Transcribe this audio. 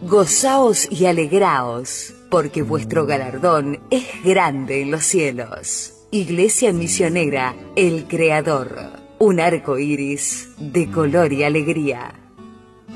Gozaos y alegraos, porque vuestro galardón es grande en los cielos. Iglesia Misionera El Creador, un arco iris de color y alegría.